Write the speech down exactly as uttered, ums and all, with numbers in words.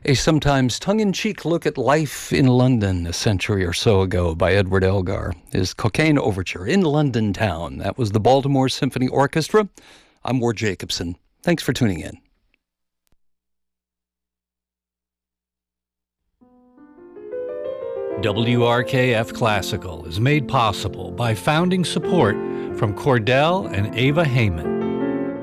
A sometimes tongue-in-cheek look at life in London a century or so ago by Edward Elgar. His Cocaine Overture, In London Town. That was the Baltimore Symphony Orchestra. I'm Ward Jacobson. Thanks for tuning in. W R K F Classical is made possible by founding support from Cordell and Ava Heyman.